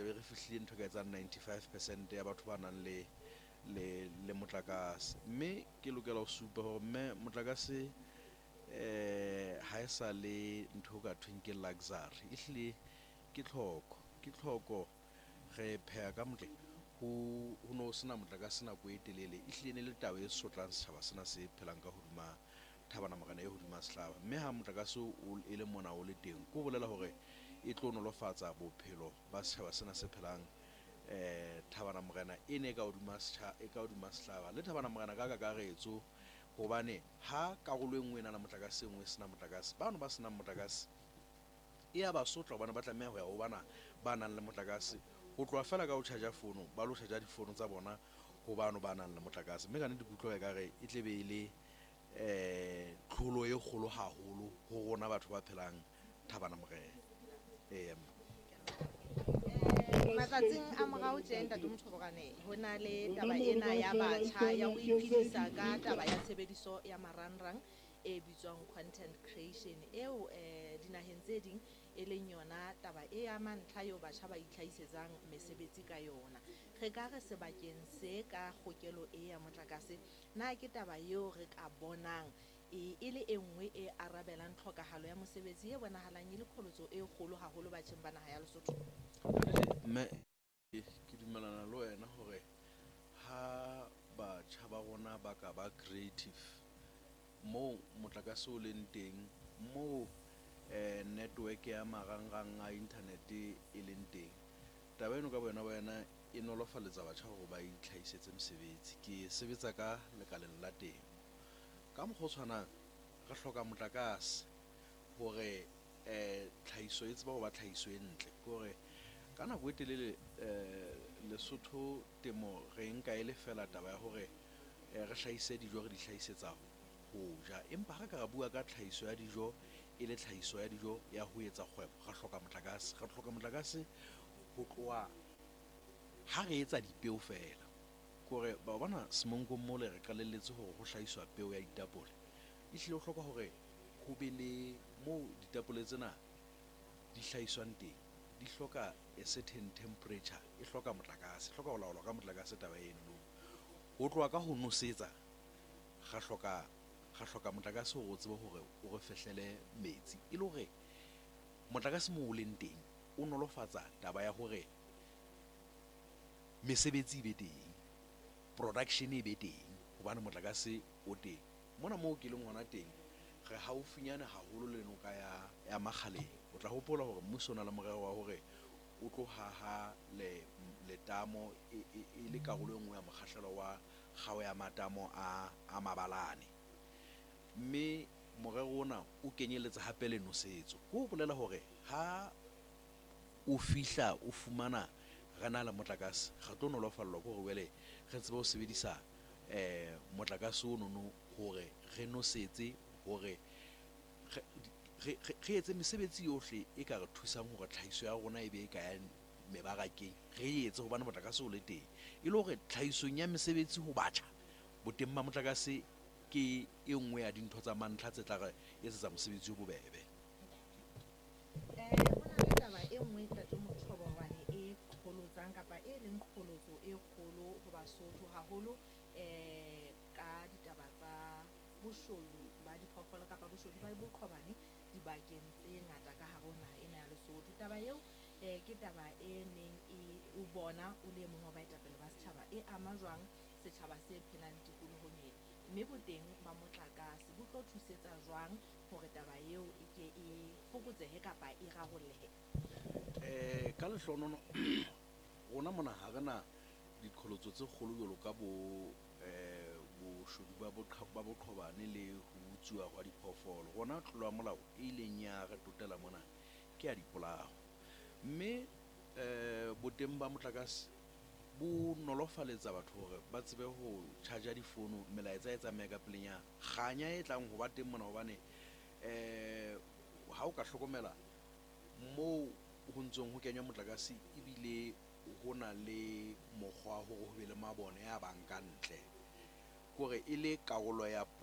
tlabe re fihlile ntho ka etsang 95% ya batho ba nang le motlakase, mme ke lokela ho supa hore mme motlakase ha e sa le ntho ka thweng ke luxury, ehlile ke tlhoko re pheha ka motle ho no sena motlakase nako e telele, ehlile ne le taba e sotlang setjhaba sena se phelang ka hodima Thabana Morena e hodima sehlaba. Mme ha motlakase e le mona o le teng, ko bolela hore e tlo nolofatsa bophelo ba setjhaba sena se phelang Thabana Morena e ne ka hodima sehlaba le Thabana Morena ka kakaretso, hobane ha karolo e nngwe e na le motlakase, e nngwe e sena motlakase, bano ba senang motlakase e ya ba sotla hobane ba tlameha ho ya ho bana ba nang le motlakase, ho tloha fela ka ho charge fono, ba lo charge difono tsa bona ho bano ba nang le motlakase. Mme ka nnete ke utlwa ekare e tle be e le tlholo e kgolo haholo ho rona batho ba phelang Thabana Morena. Matsatsing a morao tjena Ntate Motjhobokwane, ho na le taba ena ya batjha ya ho iphedisa ka taba ya tshebediso ya marangrang e bitswang content creation, eo dinaheng tse ding e leng yona taba e ya mantlha eo batjha ba itlhahisetsang mesebetsi ka yona. Re ka re sebakeng se ka kgokelo e ya motlakase, na ke taba eo re ka bonang e le e nngwe e arabelang tlhokahalo ya mosebetsi e bonahalang e le qholotso e kgolo haholo batjheng ba naha ya Lesotho? Mme ke dumelana le wena hore ha batjha ba rona ba ka ba creative moo motlakase o leng teng, moo network ya marangrang a internet e leng teng, taba eno ka wena e nolofaletsa batjha hore ba itlhahisetse mesebetsi. Ke sebetsa ka lekaleng la temo, ka mokgwa o tshwanang re hloka motlakase hore tlhahiso e tseba ho ba tlhahiso e ntle, hore ka nako e telele Lesotho temo re nka e le fela taba ya hore re hlahise dijo, re di hlahisetsa ho ja, empa ha ka ra bua ka tlhahiso ya dijo e le tlhahiso ya dijo ya ho etsa kgwebo, ra hloka motlakase ho tloha ha re etsa dipeo fela, kore ba bona semonkong mole re qalelletse hore ho hlahiswa peo ya ditapole, ehlile ho hloka hore ho be le moo ditapole tsena di hlahiswang teng, di hloka a certain temperature, e hloka motlakase, e hloka ho laolwa ka motlakase taba eno. Ho tloha ka ho nosetsa ga hloka motlakase hore o tsebe hore o re fehlele metsi, e le hore motlakase moo o leng teng o nolofatsa taba ya hore mesebetsi e be teng, production e be teng, hobane motlakase o teng. Mona moo ke leng hona teng re haufinyane haholo le noka ya Makgaleng. O tla hopola hore mmuso o na le morero wa hore o tlo haha letamo e le karolo e nngwe ya mokgahlelo wa kgao ya matamo a Mabalane, mme morero ona o kenyeletsa hape le nosetso. Ho bolela hore ha o fihla o fumana re na le motlakase, re tlo nolofallwa ke hore wele re tsebe ho sebedisa motlakase o nono hore re nosetse, hore re etse mesebetsi yohle e ka re thusang hore tlhahiso ya rona e be e ka ya mebarakeng, re etse hobane motlakase o le teng, e le hore tlhahisong ya mesebetsi ho batjha, boteng ba motlakase ke e nngwe ya dintho tsa mantlha tse tla re etsetsa mosebetsi o bobebe. Hona le taba e nngwe Ntate Motjhobokwane e qholotsang kapa e leng qholotso e kgolo ho Basotho haholo ka ditaba tsa boshodu ba diphoofolo kapa boshodu ba boqhobane dibakeng tse ngata ka hare ho naha ena ya Lesotho. Taba eo ke taba e neng o bona o le mong wa baetapele ba setjhaba e ama jwang setjhaba se phelang tikolohong ena, mme boteng ba motlakase bo tlo thusetsa jwang hore taba eo e ke e fokotsehe kapa e rarollehe? Ka lehlohonolo rona mona ha rena diqholotso tse kgolo jwalo ka boshodu ba boqhobane le ho utsuwa hwa diphoofolo. Rona tlolo ya molao e ileng ya re totela mona ke ya dipolao, mme boteng ba motlakase bo nolofaletsa batho hore ba tsebe ho charge difono, melaetsa e tsamaye ka pelenyana. Kganya e tlang ho ba teng mona hobane ha o ka hlokomela moo ho ntsong ho kenywa motlakase, ebile ho na le mokgwa hore ho be le mabone a bang ka ntle, kore e le karolo ya